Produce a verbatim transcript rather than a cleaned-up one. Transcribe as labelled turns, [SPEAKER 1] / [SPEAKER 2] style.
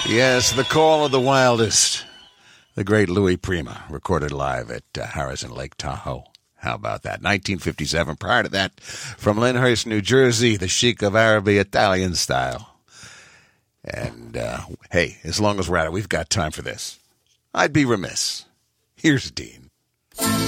[SPEAKER 1] Yes, The Call of the Wildest. The great Louis Prima, recorded live at uh, Harrison Lake Tahoe. How about that? nineteen fifty-seven. Prior to that, from Lyndhurst, New Jersey, the Sheik of Araby, Italian style. And, uh, hey, as long as we're at it, we've got time for this. I'd be remiss. Here's Dean.